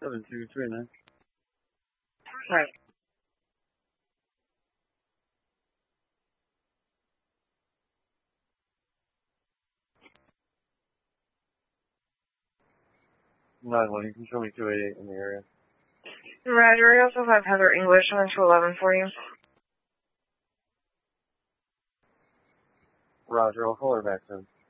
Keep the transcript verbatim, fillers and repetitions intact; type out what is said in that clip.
seven two three nine. Right. nine one, you can show me two eighty-eight in the area. Roger, we also have Heather English on two eleven for you. Roger, I'll call her back soon.